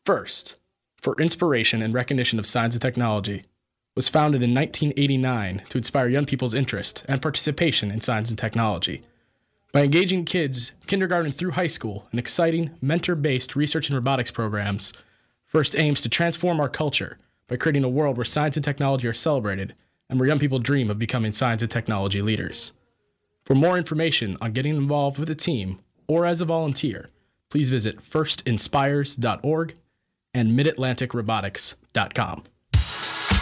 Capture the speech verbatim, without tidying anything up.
FIRST, for inspiration and recognition of science and technology, was founded in nineteen eighty-nine to inspire young people's interest and participation in science and technology. By engaging kids, kindergarten through high school, in exciting, mentor-based research and robotics programs, FIRST aims to transform our culture by creating a world where science and technology are celebrated and where young people dream of becoming science and technology leaders. For more information on getting involved with the team or as a volunteer, please visit first inspires dot org and mid atlantic robotics dot com.